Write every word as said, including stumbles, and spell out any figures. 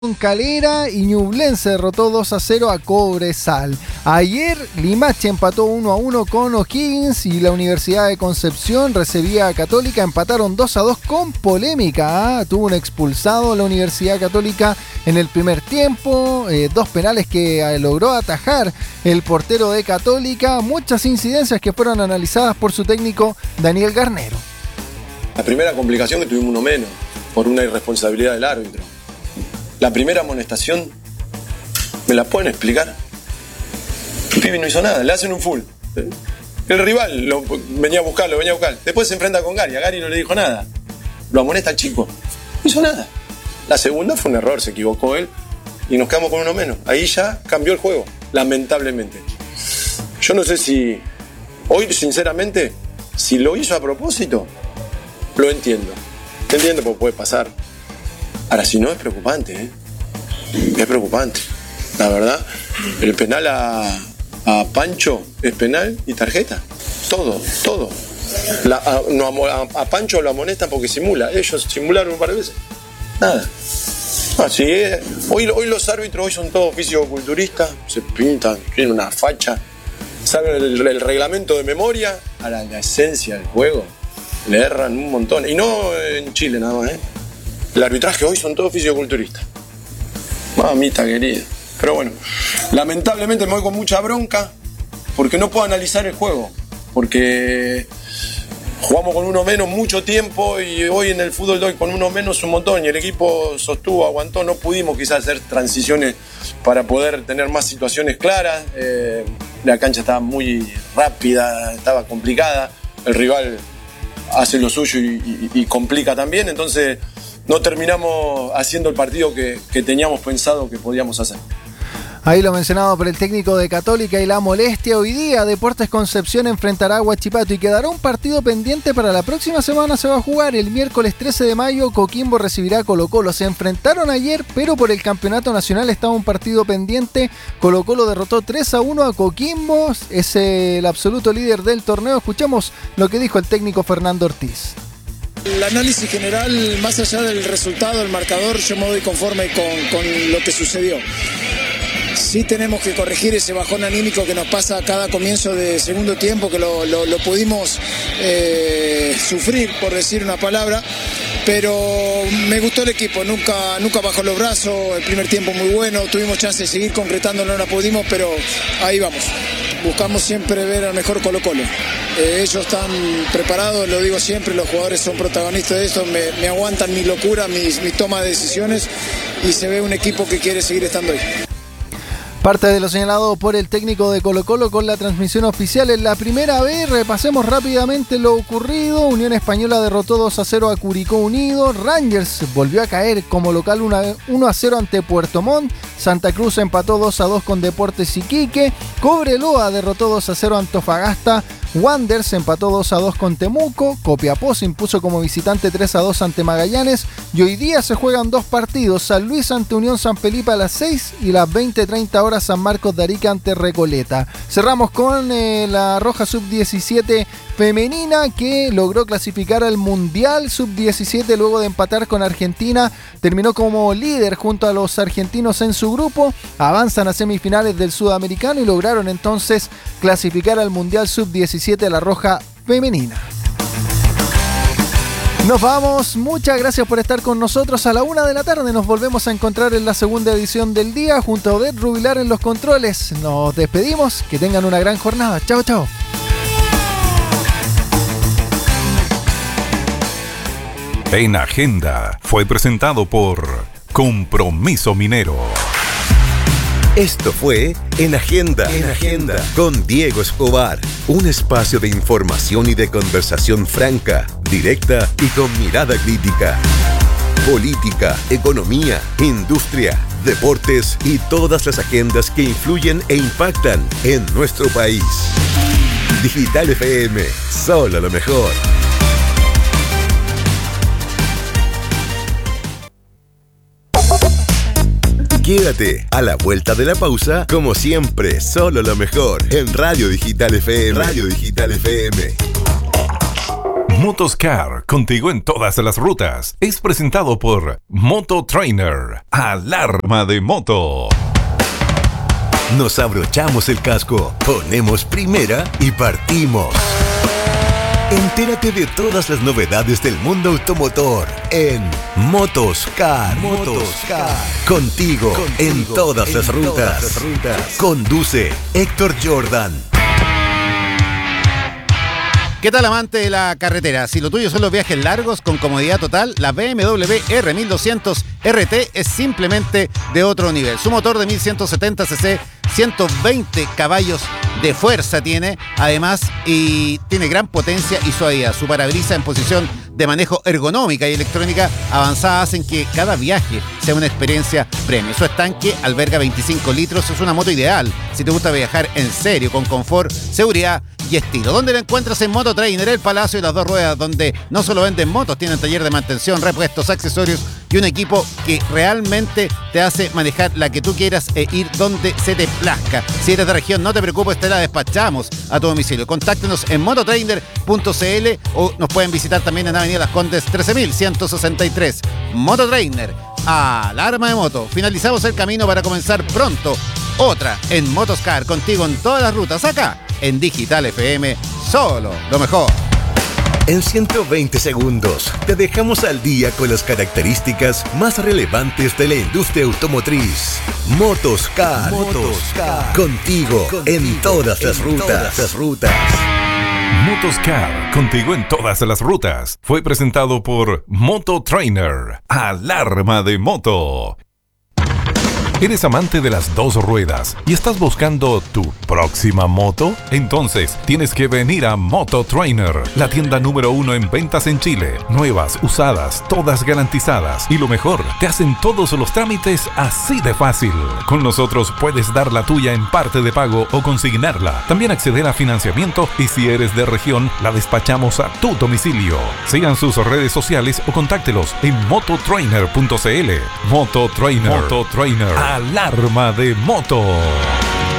Calera y Ñublense derrotó dos a cero a Cobresal. Ayer Limache empató uno a uno con O'Higgins y la Universidad de Concepción recibía a Católica. Empataron dos a dos con polémica. ¿eh? Tuvo un expulsado la Universidad Católica en el primer tiempo. Eh, dos penales que eh, logró atajar el portero de Católica. Muchas incidencias que fueron analizadas por su técnico Daniel Garnero. La primera complicación que tuvimos uno menos por una irresponsabilidad del árbitro. La primera amonestación, ¿me la pueden explicar? El pibe no hizo nada, le hacen un full. El rival lo, venía a buscarlo, venía a buscar. Después se enfrenta con Gary, a Gary no le dijo nada. Lo amonesta al chico, no hizo nada. La segunda fue un error, se equivocó él y nos quedamos con uno menos. Ahí ya cambió el juego, lamentablemente. Yo no sé si, hoy sinceramente, si lo hizo a propósito, lo entiendo. Entiendo porque puede pasar. Ahora, si no, es preocupante, ¿eh? Es preocupante. La verdad, el penal a, a Pancho es penal y tarjeta. Todo, todo. La, a, no, a, a Pancho lo amonestan porque simula. Ellos simularon un par de veces. Nada. Así es. Hoy, hoy los árbitros hoy son todos físico-culturistas. Se pintan, tienen una facha. Saben el, el reglamento de memoria. Ahora, la esencia del juego. Le erran un montón. Y no en Chile nada más, ¿eh? El arbitraje hoy son todos fisioculturistas. Mamita querida. Pero bueno, lamentablemente me voy con mucha bronca porque no puedo analizar el juego. Porque jugamos con uno menos mucho tiempo y hoy en el fútbol de hoy con uno menos un montón. Y el equipo sostuvo, aguantó. No pudimos quizás hacer transiciones para poder tener más situaciones claras. Eh, la cancha estaba muy rápida, estaba complicada. El rival hace lo suyo y, y, y complica también. Entonces no terminamos haciendo el partido que, que teníamos pensado que podíamos hacer. Ahí lo mencionado por el técnico de Católica y la molestia. Hoy día Deportes Concepción enfrentará a Huachipato y quedará un partido pendiente para la próxima semana. Se va a jugar el miércoles trece de mayo. Coquimbo recibirá a Colo Colo. Se enfrentaron ayer, pero por el campeonato nacional estaba un partido pendiente. Colo Colo derrotó tres a uno a Coquimbo. Es el absoluto líder del torneo. Escuchamos lo que dijo el técnico Fernando Ortiz. El análisis general, más allá del resultado, el marcador, yo me doy conforme con, con lo que sucedió. Sí tenemos que corregir ese bajón anímico que nos pasa a cada comienzo de segundo tiempo, que lo, lo, lo pudimos eh, sufrir, por decir una palabra, pero me gustó el equipo, nunca, nunca bajó los brazos, el primer tiempo muy bueno, tuvimos chance de seguir concretando, no la pudimos, pero ahí vamos. Buscamos siempre ver al mejor Colo Colo. Eh, ellos están preparados, lo digo siempre, los jugadores son protagonistas de esto, me, me aguantan mi locura, mis, mis tomas de decisiones y se ve un equipo que quiere seguir estando ahí. Parte de lo señalado por el técnico de Colo Colo con la transmisión oficial en la primera vez. Repasemos rápidamente lo ocurrido. Unión Española derrotó dos a cero a Curicó Unido. Rangers volvió a caer como local uno a cero ante Puerto Montt. Santa Cruz empató dos a dos con Deportes Iquique. Cobreloa derrotó dos a cero a Antofagasta. Wanderers empató dos a dos con Temuco. Copiapó se impuso como visitante tres a dos ante Magallanes. Y hoy día se juegan dos partidos. San Luis ante Unión San Felipe a las seis y las veinte treinta horas San Marcos de Arica ante Recoleta. Cerramos con eh, la Roja sub diecisiete femenina que logró clasificar al Mundial sub diecisiete luego de empatar con Argentina. Terminó como líder junto a los argentinos en su grupo. Avanzan a semifinales del Sudamericano y lograron entonces clasificar al Mundial sub diecisiete la Roja femenina. Nos vamos, muchas gracias por estar con nosotros. A la una de la tarde nos volvemos a encontrar en la segunda edición del día junto a Odette Rubilar en los controles. Nos despedimos, que tengan una gran jornada. Chao, chao. En Agenda fue presentado por Compromiso Minero. Esto fue En Agenda, en Agenda con Diego Escobar, un espacio de información y de conversación franca, directa y con mirada crítica. Política, economía, industria, deportes y todas las agendas que influyen e impactan en nuestro país. Digital F M, solo lo mejor. Quédate a la vuelta de la pausa, como siempre, solo lo mejor en Radio Digital F M. Radio Digital F M. Motoscar, contigo en todas las rutas. Es presentado por Moto Trainer, alarma de moto. Nos abrochamos el casco, ponemos primera y partimos. Entérate de todas las novedades del mundo automotor en Motoscar. Motoscar. Contigo, Contigo en todas, en las, todas rutas. las rutas. Conduce Héctor Jordan. ¿Qué tal, amante de la carretera? Si lo tuyo son los viajes largos con comodidad total, la B M W R mil doscientos R T es simplemente de otro nivel. Su motor de mil ciento setenta cc, ciento veinte caballos de fuerza tiene, además, y tiene gran potencia y suavidad. Su parabrisas en posición de manejo ergonómica y electrónica avanzada hacen que cada viaje sea una experiencia premium. Su estanque alberga veinticinco litros, es una moto ideal si te gusta viajar en serio, con confort, seguridad y estilo. ¿Dónde la encuentras? En Moto Trainer, el Palacio y las Dos Ruedas, donde no solo venden motos, tienen taller de mantención, repuestos, accesorios y un equipo que realmente te hace manejar la que tú quieras e ir donde se te plazca. Si eres de región, no te preocupes, te la despachamos a tu domicilio. Contáctenos en mototrainer punto c l o nos pueden visitar también en Avenida Las Condes trece mil ciento sesenta y tres. Moto Trainer, alarma de moto. Finalizamos el camino para comenzar pronto otra en Motoscar, contigo en todas las rutas, acá en Digital F M, solo lo mejor. En ciento veinte segundos te dejamos al día con las características más relevantes de la industria automotriz. Motoscar, Motoscar. Contigo, contigo en todas las en rutas. Todas las rutas. Motoscar, contigo en todas las rutas. Fue presentado por Moto Trainer, alarma de moto. ¿Eres amante de las dos ruedas y estás buscando tu próxima moto? Entonces tienes que venir a Moto Trainer, la tienda número uno en ventas en Chile. Nuevas, usadas, todas garantizadas. Y lo mejor, te hacen todos los trámites así de fácil. Con nosotros puedes dar la tuya en parte de pago o consignarla. También acceder a financiamiento y si eres de región, la despachamos a tu domicilio. Sigan sus redes sociales o contáctelos en mototrainer punto c l. Moto Trainer. Moto Trainer. Alarma de moto.